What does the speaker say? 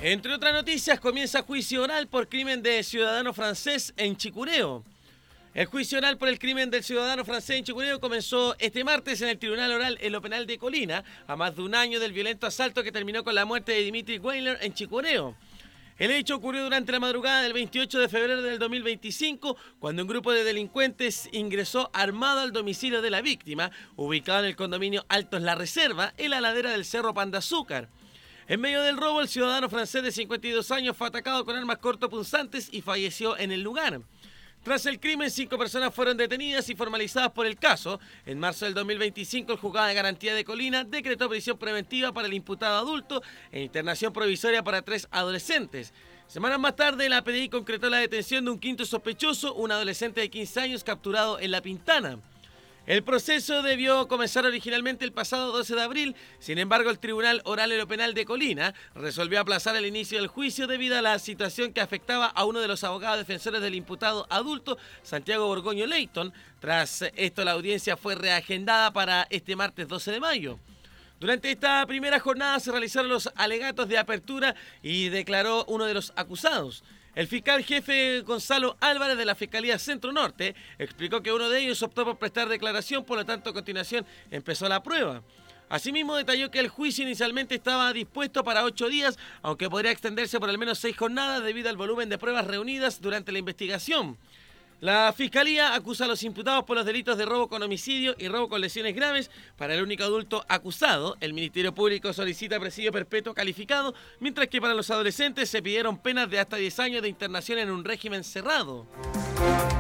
Entre otras noticias, comienza juicio oral por crimen de ciudadano francés en Chicureo. El juicio oral por el crimen del ciudadano francés en Chicureo comenzó este martes en el Tribunal Oral en lo Penal de Colina, a más de un año del violento asalto que terminó con la muerte de Dimitri Weiler en Chicureo. El hecho ocurrió durante la madrugada del 28 de febrero del 2025, cuando un grupo de delincuentes ingresó armado al domicilio de la víctima, ubicado en el condominio Altos La Reserva, en la ladera del Cerro Pan de Azúcar. En medio del robo, el ciudadano francés de 52 años fue atacado con armas cortopunzantes y falleció en el lugar. Tras el crimen, 5 personas fueron detenidas y formalizadas por el caso. En marzo del 2025, el Juzgado de Garantía de Colina decretó prisión preventiva para el imputado adulto e internación provisoria para 3 adolescentes. Semanas más tarde, la PDI concretó la detención de un quinto sospechoso, un adolescente de 15 años capturado en La Pintana. El proceso debió comenzar originalmente el pasado 12 de abril, sin embargo el Tribunal Oral en lo Penal de Colina resolvió aplazar el inicio del juicio debido a la situación que afectaba a uno de los abogados defensores del imputado adulto, Santiago Borgoño Leyton. Tras esto, la audiencia fue reagendada para este martes 12 de mayo. Durante esta primera jornada se realizaron los alegatos de apertura y declaró uno de los acusados. El fiscal jefe Gonzalo Álvarez de la Fiscalía Centro Norte explicó que uno de ellos optó por prestar declaración, por lo tanto a continuación empezó la prueba. Asimismo detalló que el juicio inicialmente estaba dispuesto para 8 días, aunque podría extenderse por al menos 6 jornadas debido al volumen de pruebas reunidas durante la investigación. La Fiscalía acusa a los imputados por los delitos de robo con homicidio y robo con lesiones graves. Para el único adulto acusado, el Ministerio Público solicita presidio perpetuo calificado, mientras que para los adolescentes se pidieron penas de hasta 10 años de internación en un régimen cerrado.